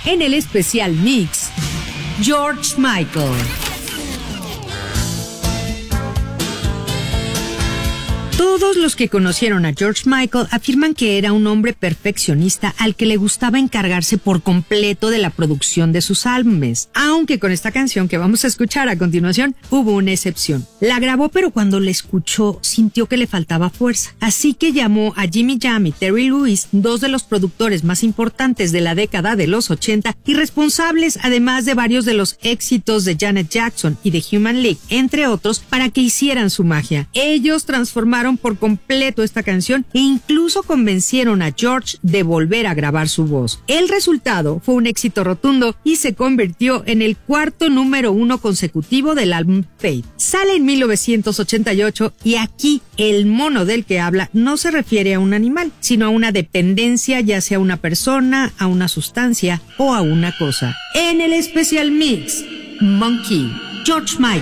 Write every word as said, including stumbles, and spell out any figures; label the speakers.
Speaker 1: En el especial mix, George Michael. Todos los que conocieron a George Michael afirman que era un hombre perfeccionista al que le gustaba encargarse por completo de la producción de sus álbumes, aunque con esta canción que vamos a escuchar a continuación hubo una excepción. La grabó, pero cuando la escuchó sintió que le faltaba fuerza, así que llamó a Jimmy Jam y Terry Lewis, dos de los productores más importantes de la década de los ochenta y responsables además de varios de los éxitos de Janet Jackson y de Human League, entre otros, para que hicieran su magia. Ellos transformaron por completo esta canción e incluso convencieron a George de volver a grabar su voz. El resultado fue un éxito rotundo y se convirtió en el cuarto número uno consecutivo del álbum Faith. Sale en mil novecientos ochenta y ocho y aquí el mono del que habla no se refiere a un animal, sino a una dependencia, ya sea a una persona, a una sustancia o a una cosa. En el especial mix, Monkey, George Michael.